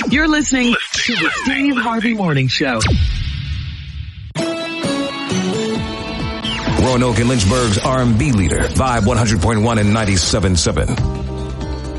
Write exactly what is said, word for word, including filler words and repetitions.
You're listening to the Steve Harvey Morning Show. Roanoke and Lynchburg's R and B leader, Vibe one hundred point one and ninety-seven point seven.